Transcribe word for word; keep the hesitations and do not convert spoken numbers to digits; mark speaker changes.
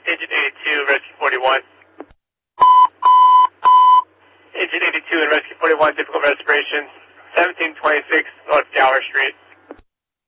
Speaker 1: Agent eighty-two, Rescue forty-one. Agent eighty-two and Rescue forty-one, difficult respiration, seventeen twenty-six North Gower Street.